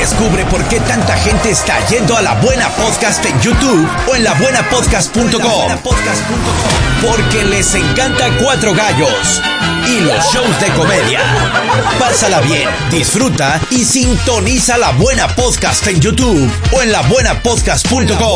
Descubre por qué tanta gente está yendo a La Buena Podcast en YouTube o en labuenapodcast.com. Porque les encanta Cuatro Gallos y los shows de comedia. Pásala bien, disfruta y sintoniza La Buena Podcast en YouTube o en labuenapodcast.com.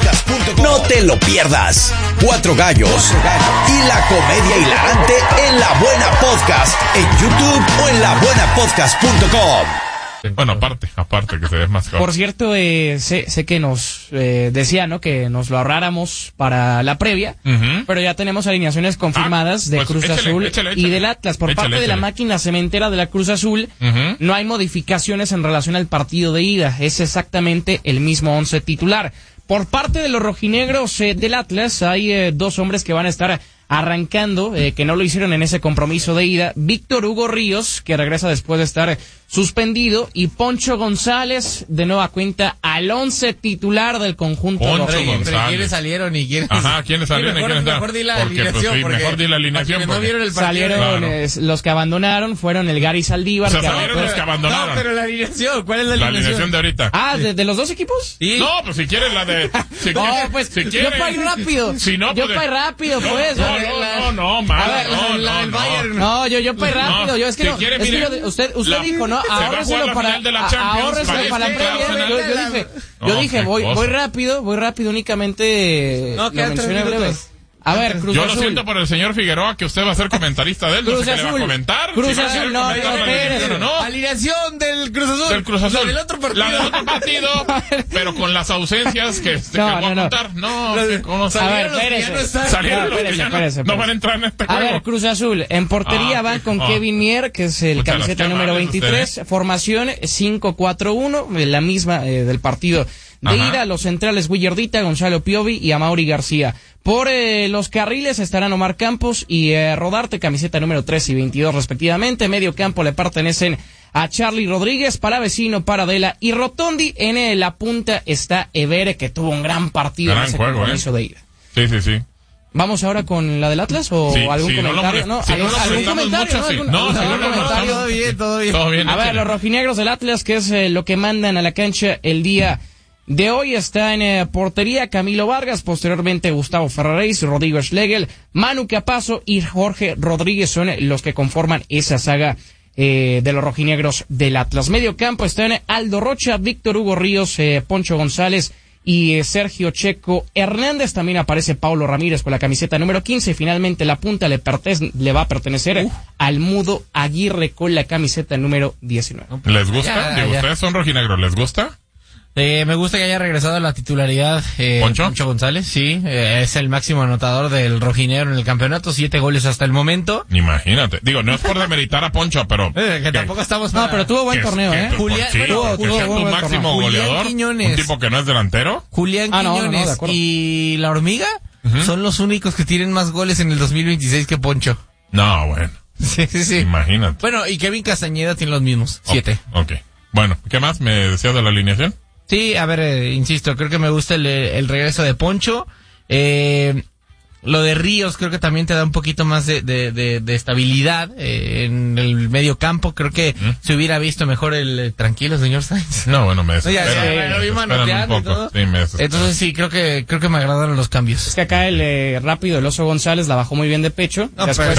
No te lo pierdas. Cuatro Gallos y la comedia hilarante en La Buena Podcast en YouTube o en labuenapodcast.com. Bueno, aparte que se ve más corto. Por cierto, sé que nos decía, ¿no? Que nos lo ahorráramos para la previa, pero ya tenemos alineaciones confirmadas de pues Cruz Azul y del Atlas. Por parte de la máquina cementera de la Cruz Azul, no hay modificaciones en relación al partido de ida. Es exactamente el mismo 11 titular. Por parte de los rojinegros del Atlas, hay dos hombres que van a estar arrancando, que no lo hicieron en ese compromiso de ida. Víctor Hugo Ríos, que regresa después de estar suspendido, y Poncho González, de nueva cuenta, al 11 titular del conjunto. Poncho González. ¿Quiénes salieron y quiénes? Ajá, ¿quiénes salieron y quiénes mejor di la alineación. Mejor di la alineación. No vieron el partido. Salieron, los que abandonaron fueron el Gary Saldívar. O sea, salieron los que abandonaron. No, pero la alineación, ¿cuál es la alineación? La alineación de ahorita. Ah, ¿de los dos equipos? Sí. No, pues si quieres la de... Si No, quieres, pues, si yo quieres, para ir rápido. Si no, yo pues, para ir rápido, pues. No, mal. A ver, No. yo para ir rápido. Yo es que Si no. quiere, Es que mire, usted dijo, ¿no? Ahórreselo para la previa. Yo dije, voy rápido únicamente. No, quedan 3 minutos. A ver, Cruz Yo Azul. lo siento por el señor Figueroa, que usted va a ser comentarista de él. Cruz no sé qué Azul. le va a comentar. Cruz Si va a Azul, ser no, comentar la alineación o no. Alineación del Cruz Azul. Del Cruz Azul. La del otro partido. La del otro partido, pero con las ausencias que voy a contar. No, ¿cómo salieron los que ya no están? Salieron los que ya no van a entrar en este juego. A ver, Cruz Azul, en portería van con Kevin Mier, que es el camiseta número 23, formación 5-4-1, la misma del partido de ida. Los centrales Willardita, Gonzalo Piovi y Amaury García. Por los carriles estarán Omar Campos y Rodarte, camiseta número 3 y 22 respectivamente. Medio campo le pertenecen a Charlie Rodríguez, Palavecino, Paradela y Rotondi. En la punta está Evere, que tuvo un gran partido en ese compromiso de ida. Sí. ¿Vamos ahora con la del Atlas o algún comentario? ¿Algún comentario? Todo bien. A ver, los rojinegros del Atlas, que es lo que mandan a la cancha el día de hoy, está en portería Camilo Vargas, posteriormente Gustavo Ferraréis, Rodrigo Schlegel, Manu Capazo y Jorge Rodríguez son los que conforman esa saga de los rojinegros del Atlas. Medio campo están Aldo Rocha, Víctor Hugo Ríos, Poncho González y Sergio Checo Hernández. También aparece Paulo Ramírez con la camiseta número 15. Finalmente la punta le va a pertenecer al Mudo Aguirre con la camiseta número 19. ¿Les gusta? Digo, ustedes son rojinegros, ¿les gusta? Me gusta que haya regresado a la titularidad Poncho González, sí, es el máximo anotador del rojinegro en el campeonato, 7 goles hasta el momento. Imagínate, digo, no es por demeritar a Poncho, pero... que tampoco estamos... No, pero tuvo buen torneo, Julián, que sea tu máximo goleador, Quiñones, un tipo que no es delantero. Julián Quiñones y La Hormiga son los únicos que tienen más goles en el 2026 que Poncho. No, bueno. Sí. Imagínate. Bueno, y Kevin Castañeda tiene los mismos, 7. Ok. Bueno, ¿qué más me decías de la alineación? Sí, a ver, insisto, creo que me gusta el regreso de Poncho. Lo de Ríos creo que también te da un poquito más de estabilidad en el medio campo. Creo que se hubiera visto mejor el tranquilo, señor Sainz. No, bueno, me desesperan. Lo vi manoteando y todo. Sí, me desesperan. Entonces sí, creo que me agradaron los cambios. Es que acá el rápido, el Oso González, la bajó muy bien de pecho. No, después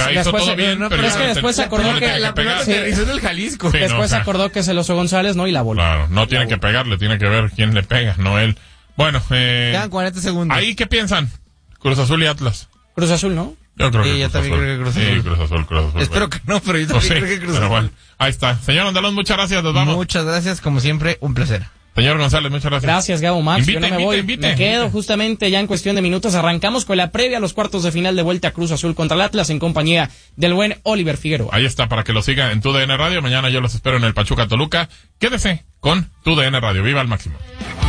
se acordó que la pelota aterrizó en el Jalisco. Sí, después acordó que es el Oso González, ¿no? Y la voló. Claro, no tiene que pegarle, tiene que ver quién le pega, no él. Bueno, quedan 40 segundos. ¿Ahí qué piensan? Cruz Azul y Atlas. Cruz Azul, ¿no? Yo creo que yo también creo que Cruz Azul. Sí, Cruz Azul. Espero que no, pero yo también creo que Cruz Azul. Pero bueno, ahí está. Señor Andalón, muchas gracias, nos vamos. Muchas gracias, como siempre, un placer. Señor González, muchas gracias. Gracias, Gabo Max. Yo no me voy. Me quedo invite. justamente ya en cuestión de minutos. Arrancamos con la previa a los cuartos de final de vuelta a Cruz Azul contra el Atlas en compañía del buen Oliver Figueroa. Ahí está, para que lo siga en TUDN Radio. Mañana yo los espero en el Pachuca Toluca. Quédese con TUDN Radio. ¡Viva al máximo!